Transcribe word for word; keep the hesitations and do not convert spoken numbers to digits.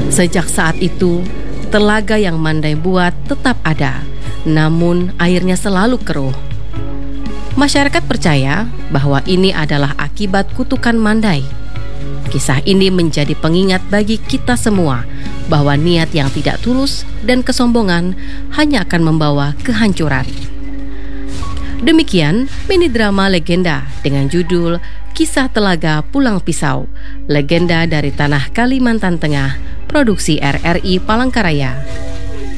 Sejak saat itu, telaga yang Mandai buat tetap ada, namun airnya selalu keruh. Masyarakat percaya bahwa ini adalah akibat kutukan Mandai. Kisah ini menjadi pengingat bagi kita semua bahwa niat yang tidak tulus dan kesombongan hanya akan membawa kehancuran. Demikian mini drama legenda dengan judul Kisah Telaga Pulang Pisau, legenda dari tanah Kalimantan Tengah, produksi R R I Palangkaraya.